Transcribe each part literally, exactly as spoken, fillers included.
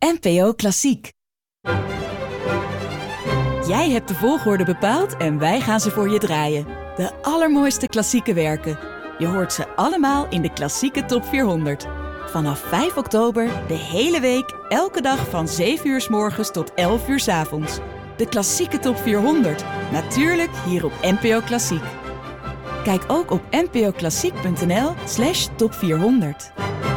N P O Klassiek. Jij hebt de volgorde bepaald en wij gaan ze voor je draaien. De allermooiste klassieke werken. Je hoort ze allemaal in de Klassieke Top vierhonderd. Vanaf vijf oktober, de hele week, elke dag van zeven uur 's morgens tot elf uur 's avonds. De Klassieke Top vierhonderd. Natuurlijk hier op N P O Klassiek. Kijk ook op npoklassiek.nl slash top vierhonderd.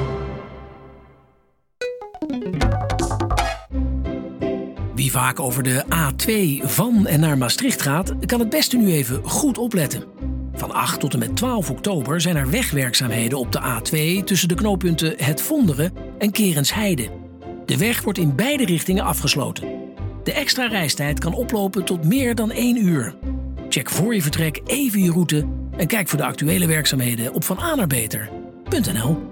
Wie vaak over de A twee van en naar Maastricht gaat, kan het beste nu even goed opletten. Van acht tot en met twaalf oktober zijn er wegwerkzaamheden op de A twee tussen de knooppunten Het Vonderen en Kerensheide. De weg wordt in beide richtingen afgesloten. De extra reistijd kan oplopen tot meer dan één uur. Check voor je vertrek even je route en kijk voor de actuele werkzaamheden op van a naar beter punt n l.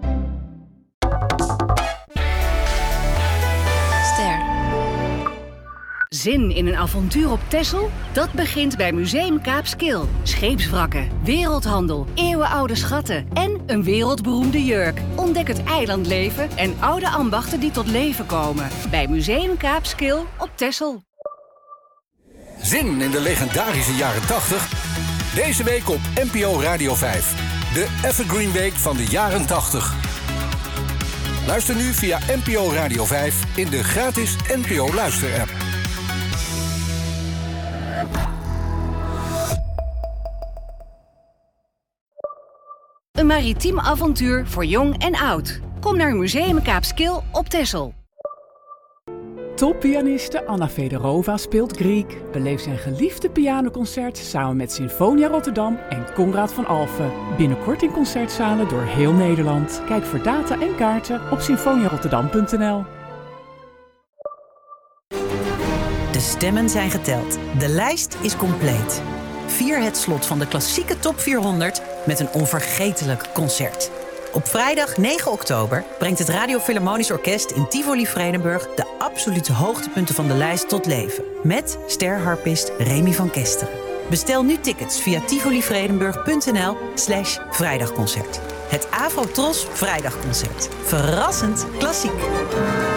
Zin in een avontuur op Texel? Dat begint bij Museum Kaapskil. Scheepswrakken, wereldhandel, eeuwenoude schatten en een wereldberoemde jurk. Ontdek het eilandleven en oude ambachten die tot leven komen. Bij Museum Kaapskil op Texel. Zin in de legendarische jaren tachtig? Deze week op N P O Radio vijf. De Evergreen Week van de jaren tachtig. Luister nu via N P O Radio vijf in de gratis N P O Luister-app. Een maritiem avontuur voor jong en oud. Kom naar Museum Kaapskil op Texel. Toppianiste Anna Fedorova speelt Griek. Beleef zijn geliefde pianoconcert samen met Sinfonia Rotterdam en Conrad van Alphen. Binnenkort in concertzalen door heel Nederland. Kijk voor data en kaarten op sinfoniarotterdam punt n l. De stemmen zijn geteld. De lijst is compleet. Vier het slot van de Klassieke Top vierhonderd met een onvergetelijk concert. Op vrijdag negen oktober brengt het Radio Philharmonisch Orkest in Tivoli Vredenburg de absolute hoogtepunten van de lijst tot leven. Met sterharpist Remy van Kesteren. Bestel nu tickets via tivolivredenburg punt n l slash vrijdagconcert. Het Afro Tros Vrijdagconcert. Verrassend klassiek.